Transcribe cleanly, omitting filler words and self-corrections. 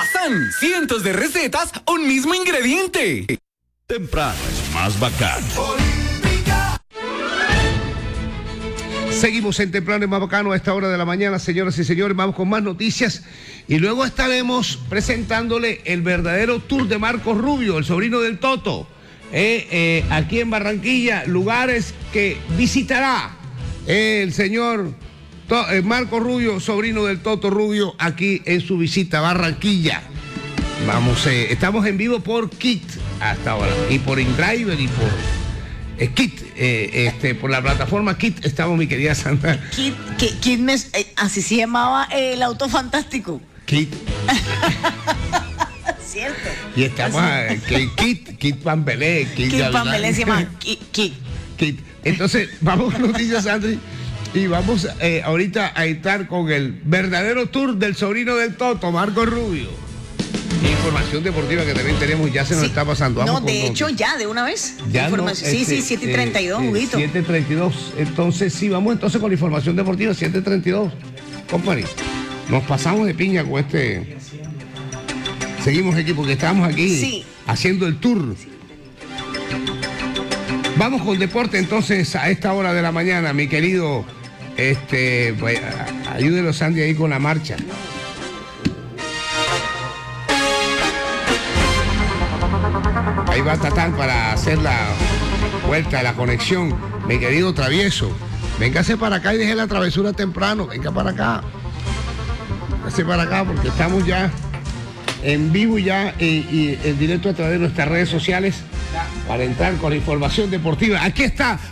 Croissant, cientos de recetas, un mismo ingrediente. Temprano es más bacano. Seguimos en Temprano es más bacano a esta hora de la mañana, señoras y señores. Vamos con más noticias y luego estaremos presentándole el verdadero tour de Marcos Rubio, el sobrino del Toto, aquí en Barranquilla, lugares que visitará el señor Marcos Rubio, sobrino del Toto Rubio, aquí en su visita a Barranquilla. Vamos, estamos en vivo por Kit hasta ahora, y por InDriver y por Kit, por la plataforma Kit estamos, mi querida Sandra. Kit, así se llamaba el auto fantástico. Kit. Cierto. Y estamos Kit Pambelé. Kit Pambelé se llama Kit. Entonces, vamos con noticias, Sandri, y vamos ahorita a estar con el verdadero tour del sobrino del Toto, Marcos Rubio. Información deportiva que también tenemos, ya se nos está pasando. Vamos de hecho, ya, de una vez. Ya información. Sí, 7:32, Huguito. 7:32. Entonces, sí, vamos entonces con la información deportiva, 7:32. Company, nos pasamos de piña con este. Seguimos aquí porque estamos aquí haciendo el tour. Vamos con deporte entonces a esta hora de la mañana, mi querido. Pues, ayúdelo, Sandy, ahí con la marcha. Ahí va Tatán para hacer la vuelta de la conexión. Mi querido Travieso, véngase para acá y deje la travesura temprano. Venga para acá. Véngase para acá porque estamos ya en vivo ya y en directo a través de nuestras redes sociales para entrar con la información deportiva. Aquí está